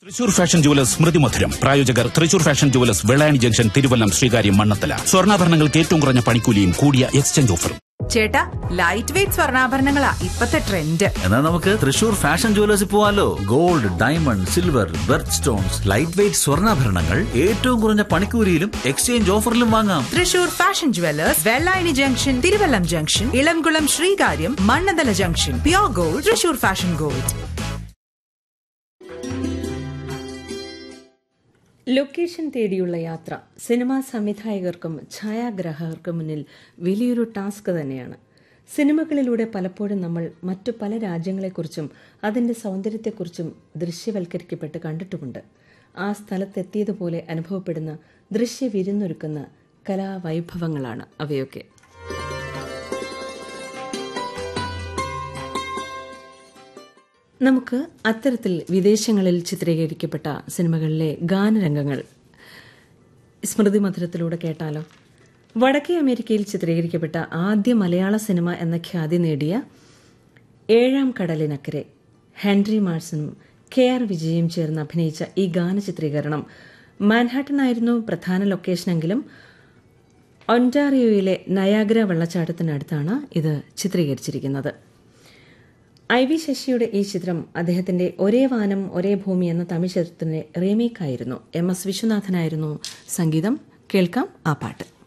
Thrissur fashion jewellers സ്മൃതി മധുരം പ്രായോജകർ Thrissur fashion jewellers Vellayani junction Thiruvallam Sreekaryam Mannathala. സ്വർണ്ണാഭരണങ്ങൾക്ക് ഏറ്റവും കുറഞ്ഞ പണിക്കൂലിയും കൂടിയ എക്സ്ചേഞ്ച് ഓഫറും. ചേട്ടാ, ലൈറ്റ് വെയിറ്റ് സ്വർണ്ണാഭരണങ്ങളാ ഇപ്പത്തെ ട്രെൻഡ്. എന്നാൽ നമുക്ക് തൃശൂർ ഫാഷൻ ജുവലേഴ്സിൽ പോവാലോ. Gold, diamond, silver, berth stones, light weight സ്വർണ്ണാഭരണങ്ങൾ ഏറ്റവും കുറഞ്ഞ പണിക്കൂലിയിലും എക്സ്ചേഞ്ച് ഓഫറിലും വാങ്ങാം. Thrissur fashion jewellers, Vellayani junction, Thiruvallam junction, Elamkulam Sreekaryam, Mannanthala junction. Pure gold, Thrissur fashion gold. Location തേടിയുള്ള യാത്ര സിനിമാ സംവിധായകർക്കും ഛായാഗ്രാഹകർക്കും മുന്നിൽ വലിയൊരു ടാസ്ക് തന്നെയാണ്. സിനിമകളിലൂടെ പലപ്പോഴും നമ്മൾ മറ്റു പല രാജ്യങ്ങളെക്കുറിച്ചും അതിന്റെ സൗന്ദര്യത്തെക്കുറിച്ചും ദൃശ്യവൽക്കരിക്കപ്പെട്ട് കണ്ടിട്ടുമുണ്ട്. ആ സ്ഥലത്തെത്തിയതുപോലെ അനുഭവപ്പെടുന്ന ദൃശ്യവിരുന്നൊരുക്കുന്ന കലാവൈഭവങ്ങളാണ് അവയൊക്കെ. നമുക്ക് അത്തരത്തിൽ വിദേശങ്ങളിൽ ചിത്രീകരിക്കപ്പെട്ട സിനിമകളിലെ ഗാനരംഗങ്ങൾ സ്മൃതി മധുരത്തിലൂടെ കേട്ടാലോ. വടക്കേ അമേരിക്കയിൽ ചിത്രീകരിക്കപ്പെട്ട ആദ്യ മലയാള സിനിമ എന്ന ഖ്യാതി നേടിയ ഏഴാം കടലിനക്കരെ ഹെൻറി മാർസനും KR വിജയും ചേർന്ന് അഭിനയിച്ച ഈ ഗാന ചിത്രീകരണം മാൻഹാട്ടനായിരുന്നു പ്രധാന ലൊക്കേഷനെങ്കിലും ഒന്റാറിയോയിലെ നയാഗ്ര വെള്ളച്ചാട്ടത്തിനടുത്താണ് ഇത് ചിത്രീകരിച്ചിരിക്കുന്നത്. IV ശശിയുടെ ഈ ചിത്രം അദ്ദേഹത്തിന്റെ ഒരേ വാനം ഒരേ ഭൂമി എന്ന തമിഴ് ചിത്രത്തിന്റെ റീമേക്കായിരുന്നു. MS വിശ്വനാഥനായിരുന്നു സംഗീതം. കേൾക്കാം ആ പാട്ട്.